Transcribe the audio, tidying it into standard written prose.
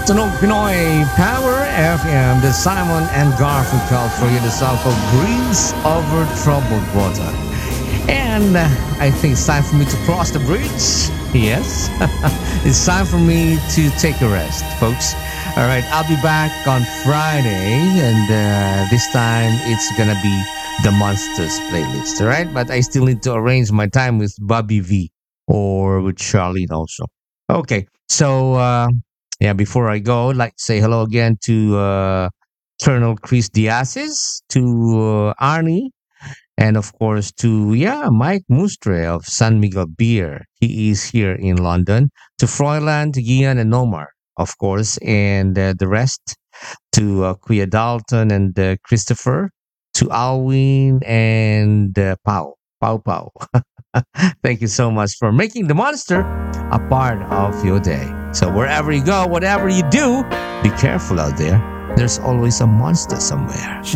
Tunog Pinoy Power FM, the Simon and Garfunkel for you, the song called Breeze Over Troubled Water. And I think it's time for me to cross the bridge. Yes, it's time for me to take a rest, folks. All right, I'll be back on Friday, and this time it's gonna be the Monsters playlist. All right, but I still need to arrange my time with Bobby V or with Charlene also. Okay, so yeah, before I go, I'd like to say hello again to Colonel Chris Diazes, to Arnie, and of course to Mike Mustre of San Miguel Beer. He is here in London. To Froilan, to Gian and Nomar, of course, and the rest. To Kuya Dalton and Christopher. To Alwyn and Pau. Pau Pau. Thank you so much for making the monster a part of your day. So wherever you go, whatever you do, be careful out there. There's always a monster somewhere.